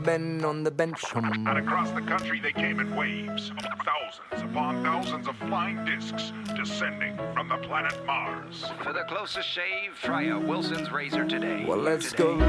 Ben on the bench. And across the country they came in waves. Thousands upon thousands of flying discs descending from the planet Mars. For the closest shave, try a Wilson's razor today. Well, let's go.